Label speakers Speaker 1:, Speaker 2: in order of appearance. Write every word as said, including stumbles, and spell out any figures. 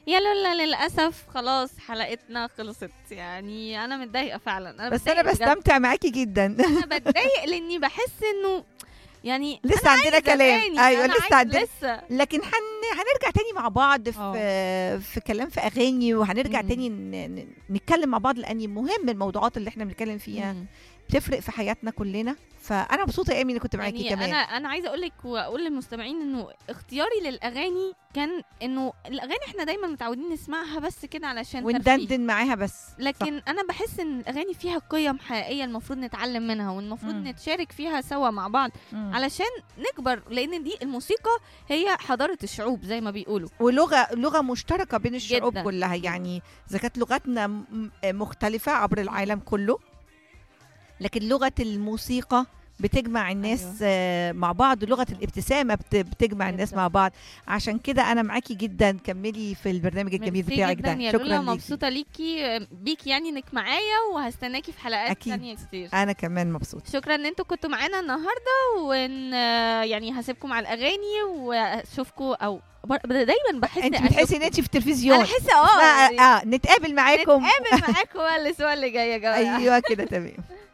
Speaker 1: يا لولا للاسف خلاص حلقتنا خلصت، يعني انا متضايقه فعلا. انا
Speaker 2: بس انا
Speaker 1: بتضايق بجد.
Speaker 2: بستمتع معاكي جدا.
Speaker 1: انا بتضايق لاني بحس انه يعني
Speaker 2: لسه عندنا كلام.
Speaker 1: أغاني،
Speaker 2: ايوه
Speaker 1: أنا
Speaker 2: لسه
Speaker 1: عايزة
Speaker 2: عندنا،
Speaker 1: لسه.
Speaker 2: لكن هن... هنرجع تاني مع بعض في
Speaker 1: اه.
Speaker 2: في كلام في اغاني، وهنرجع
Speaker 1: مم.
Speaker 2: تاني ن... ن- نتكلم مع بعض، لان مهم الموضوعات اللي احنا بنتكلم فيها
Speaker 1: مم.
Speaker 2: بتفرق في حياتنا كلنا. فانا مبسوطه يا ايمي اني كنت معاكي
Speaker 1: يعني
Speaker 2: كمان.
Speaker 1: انا انا عايزه اقول لك واقول للمستمعين انه اختياري للاغاني كان انه الاغاني احنا دايما متعودين نسمعها بس كده علشان ترفيه.
Speaker 2: وندندن معاها بس.
Speaker 1: لكن انا بحس ان الاغاني فيها قيم حقيقيه المفروض نتعلم منها، والمفروض
Speaker 2: مم.
Speaker 1: نتشارك فيها سوا مع بعض
Speaker 2: مم.
Speaker 1: علشان نكبر، لان دي الموسيقى هي حضاره الشعوب زي ما بيقولوا.
Speaker 2: ولغه لغه مشتركه بين الشعوب
Speaker 1: جداً.
Speaker 2: كلها، يعني اذا كانت لغتنا م- مختلفه عبر العالم كله، لكن لغه الموسيقى بتجمع الناس
Speaker 1: أيوة.
Speaker 2: آه، مع بعض. لغه الابتسامه بت- بتجمع الناس
Speaker 1: جداً.
Speaker 2: مع بعض. عشان كده انا معاكي جدا، كملي في البرنامج الجميل
Speaker 1: ميرسي
Speaker 2: بتاعك
Speaker 1: جدا
Speaker 2: ده.
Speaker 1: يا
Speaker 2: شكرا
Speaker 1: لولا،
Speaker 2: ليكي.
Speaker 1: مبسوطه ليكي بيكي يعني انك معايا، وهستناكي في حلقات
Speaker 2: أكيد.
Speaker 1: تانية كتير.
Speaker 2: انا كمان مبسوطه.
Speaker 1: شكرا ان انتوا كنتوا معانا النهارده، وان يعني هسيبكم على الاغاني واشوفكم، او بر- دايما بحس
Speaker 2: انت بتحسي ان
Speaker 1: أشوفكم.
Speaker 2: انت في التلفزيون.
Speaker 1: انا احس اه
Speaker 2: اه,
Speaker 1: يعني
Speaker 2: آه نتقابل معاكم.
Speaker 1: نتقابل معاكم الاسبوع اللي جاي يا جماعه.
Speaker 2: ايوه كده تمام.